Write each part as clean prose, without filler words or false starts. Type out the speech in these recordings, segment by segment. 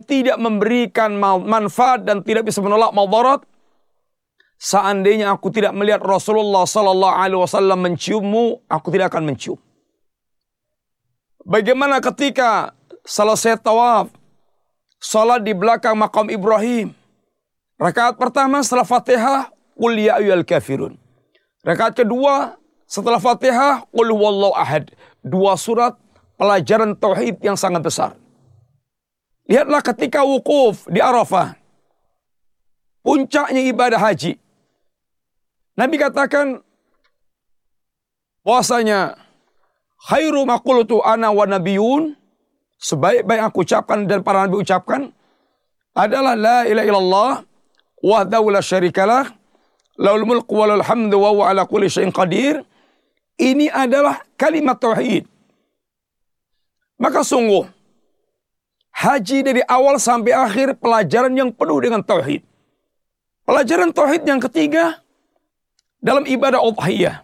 tidak memberikan manfaat dan tidak bisa menolak madarat. Seandainya aku tidak melihat Rasulullah sallallahu alaihi wasallam menciummu, aku tidak akan mencium. Bagaimana ketika selesai tawaf, salat di belakang makam Ibrahim. Rakaat pertama setelah Fatihah, qul ya ayyuhal kafirun. Rakaat kedua setelah Fatihah, qul huwallahu ahad. 2 surat pelajaran tauhid yang sangat besar. Lihatlah ketika wukuf di Arafah, puncaknya ibadah haji. Nabi katakan bahwasanya khairu ma qultu ana wa nabiyyun, sebaik-baik aku ucapkan dan para nabi ucapkan adalah la ilaha illallah wahdahu la syarikalah lahul mulku wa lahul hamdu wa huwa ala kulli syai'in qadir. Ini adalah kalimat tauhid. Maka sungguh haji dari awal sampai akhir pelajaran yang penuh dengan tauhid. Pelajaran tauhid yang ketiga dalam ibadah udhiyah.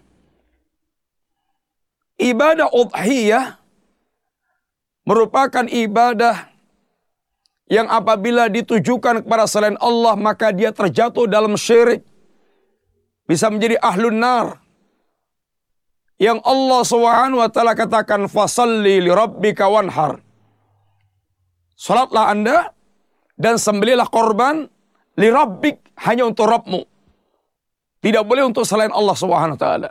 Ibadah udhiyah merupakan ibadah yang apabila ditujukan kepada selain Allah maka dia terjatuh dalam syirik. Bisa menjadi ahlun nar. Yang Allah Subhanahu wa taala katakan fasalli li rabbika wanhar. Salatlah Anda dan sembelihlah korban li rabbik, hanya untuk Rabbmu. Tidak boleh untuk selain Allah Subhanahu wa taala.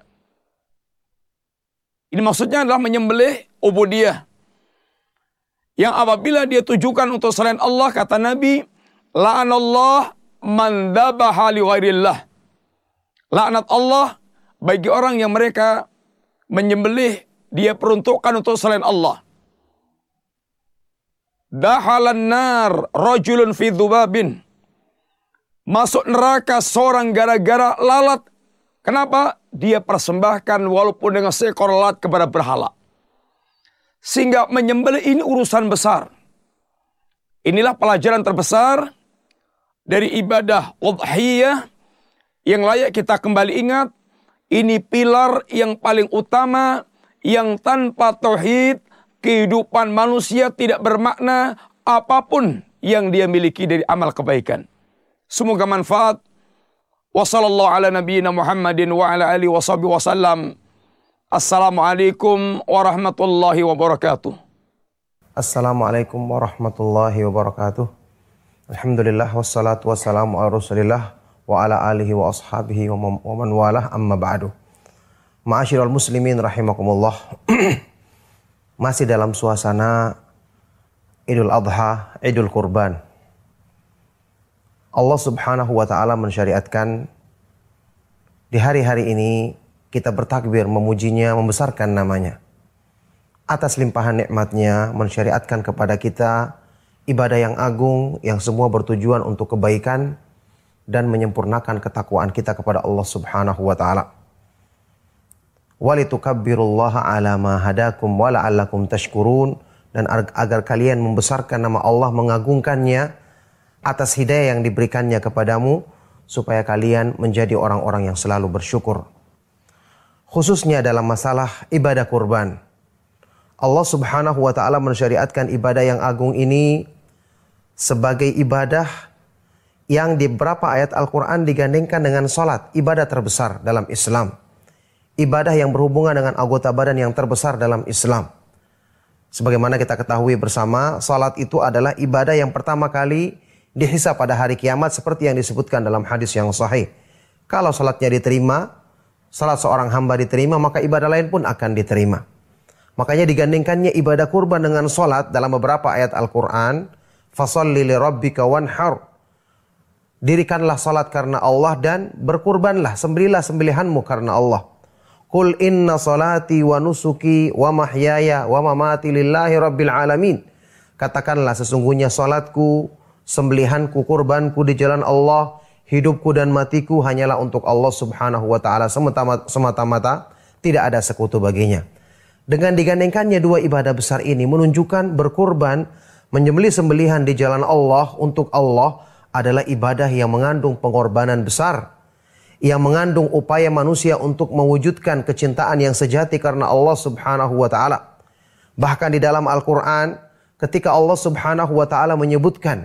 Ini maksudnya adalah menyembelih ubudiyah. Yang apabila dia tujukan untuk selain Allah, kata Nabi, la'anallah man dhabaha li ghairillah. Laknat Allah bagi orang yang mereka menyembelih dia peruntukkan untuk selain Allah. Dahalan nar rajulun fi dhubabin. Masuk neraka seorang gara-gara lalat. Kenapa? Dia persembahkan walaupun dengan seekor lalat kepada berhala. Sehingga menyembelih ini urusan besar. Inilah pelajaran terbesar dari ibadah udhiyah yang layak kita kembali ingat. Ini pilar yang paling utama yang tanpa tauhid kehidupan manusia tidak bermakna apapun yang dia miliki dari amal kebaikan. Semoga manfaat. Wassallallahu ala nabiyyina Muhammadin wa ala alihi wasallam. Assalamualaikum warahmatullahi wabarakatuh. Assalamualaikum warahmatullahi wabarakatuh. Alhamdulillah wassalatu wassalamu ala Rasulillah wa ala alihi wa ashabihi wa man walah, amma ba'du. Ma'asyiral muslimin rahimakumullah. Masih dalam suasana Idul Adha, Idul Kurban. Allah Subhanahu wa taala mensyariatkan di hari-hari ini kita bertakbir, memujinya, membesarkan namanya. Atas limpahan nikmatnya mensyariatkan kepada kita ibadah yang agung yang semua bertujuan untuk kebaikan dan menyempurnakan ketakwaan kita kepada Allah Subhanahu wa taala. Walitukabbirullaha ala ma hadakum wa la'allakum tashkurun, dan agar kalian membesarkan nama Allah, mengagungkannya atas hidayah yang diberikannya kepadamu supaya kalian menjadi orang-orang yang selalu bersyukur. Khususnya dalam masalah ibadah kurban. Allah Subhanahu wa taala mensyariatkan ibadah yang agung ini sebagai ibadah yang di beberapa ayat Al-Quran digandengkan dengan salat, ibadah terbesar dalam Islam. Ibadah yang berhubungan dengan anggota badan yang terbesar dalam Islam. Sebagaimana kita ketahui bersama, salat itu adalah ibadah yang pertama kali dihisab pada hari kiamat seperti yang disebutkan dalam hadis yang sahih. Kalau salatnya diterima, salat seorang hamba diterima, maka ibadah lain pun akan diterima. Makanya digandengkannya ibadah kurban dengan salat dalam beberapa ayat Al-Quran. Fasalli li rabbika wanhar. Dirikanlah salat karena Allah dan berkurbanlah, sembelilah sembelihanmu karena Allah. Qul inna salati wa nusuki wa mahyaya wa mamati lillahi rabbil alamin. Katakanlah sesungguhnya salatku, sembelihanku, kurbanku di jalan Allah, hidupku dan matiku hanyalah untuk Allah Subhanahu wa taala semata-mata, tidak ada sekutu baginya. Dengan digandengkannya dua ibadah besar ini menunjukkan berkurban, menyembelih sembelihan di jalan Allah untuk Allah adalah ibadah yang mengandung pengorbanan besar, yang mengandung upaya manusia untuk mewujudkan kecintaan yang sejati karena Allah Subhanahu wa taala. Bahkan di dalam Al-Qur'an ketika Allah Subhanahu wa taala menyebutkan